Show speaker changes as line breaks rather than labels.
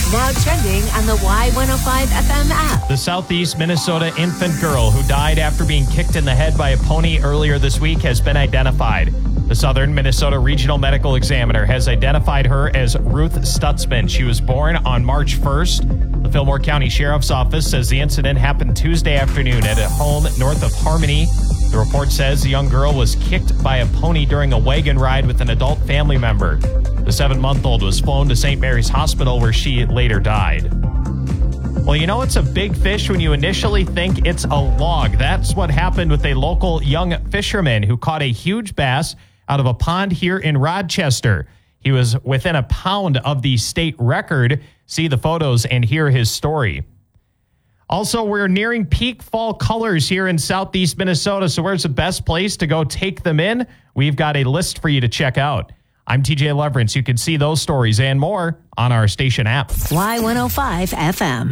Now trending on the Y105 FM app.
The Southeast Minnesota infant girl who died after being kicked in the head by a pony earlier this week has been identified. The Southern Minnesota Regional Medical Examiner has identified her as Ruth Stutzman. She was born on March 1st. The Fillmore County Sheriff's Office says the incident happened Tuesday afternoon at a home north of Harmony. The report says the young girl was kicked by a pony during a wagon ride with an adult family member. The 7-month-old was flown to St. Mary's Hospital where she later died. Well, you know it's a big fish when you initially think it's a log. That's what happened with a local young fisherman who caught a huge bass out of a pond here in Rochester. He was within a pound of the state record. See the photos and hear his story. Also, we're nearing peak fall colors here in Southeast Minnesota. So where's the best place to go take them in? We've got a list for you to check out. I'm TJ Leverance. You can see those stories and more on our station app.
Y105 FM.